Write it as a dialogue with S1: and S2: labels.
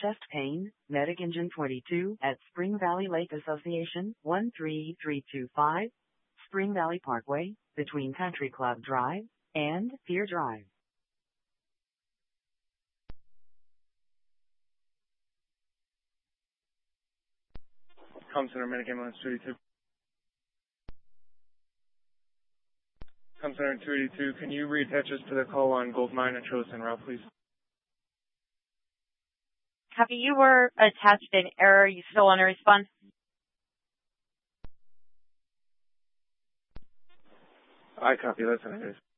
S1: chest pain, Medic Engine 22 at Spring Valley Lake Association, 13325, Spring Valley Parkway, between Country Club Drive and Pier Drive.
S2: Com Center, Medic Ambulance 282. Com Center 282, can you reattach us to the call on Gold Mine and Trillis en route, please?
S3: Copy. You were attached in error. You still want to respond?
S2: I copy. That's what it is.